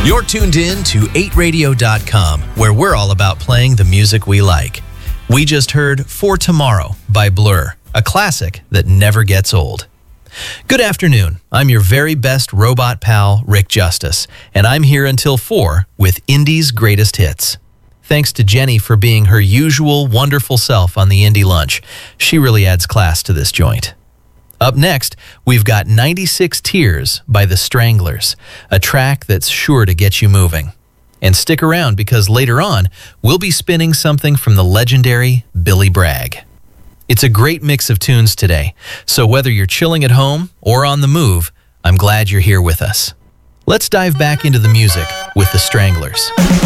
You're tuned in to 8radio.com, where we're all about playing the music we like. We just heard For Tomorrow by Blur, a classic that never gets old. Good afternoon. I'm your very best robot pal, Rick Justice, and I'm here until 4 with Indie's greatest hits. Thanks to Jenny for being her usual wonderful self on the Indie Lunch. She really adds class to this joint. Up next, we've got 96 Tears by The Stranglers, a track that's sure to get you moving. And stick around because later on, we'll be spinning something from the legendary Billy Bragg. It's a great mix of tunes today, so whether you're chilling at home or on the move, I'm glad you're here with us. Let's dive back into the music with The Stranglers.